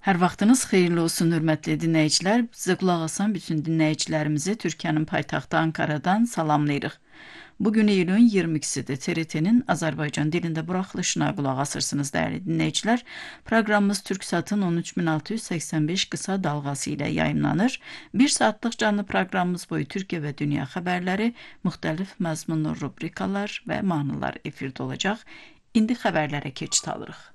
Hər vaxtınız xeyirli olsun, hörmətli dinləyicilər. Bizə qulaq asan bütün dinləyicilərimizi Türkiyənin paytaxtı Ankara'dan salamlayırıq. Bugün iyulun 22-sidir. TRT-nin Azərbaycan dilində buraxılışına qulaq asırsınız, dəyərli dinləyicilər. Proqramımız Türksatın 13685 qısa dalğası ilə yayımlanır. Bir saatlıq canlı proqramımız boyu Türkiyə və dünya xəbərləri, müxtəlif məzmunlu rubrikalar və mahnılar efirdə olacaq. İndi xəbərlərə keçid alırıq.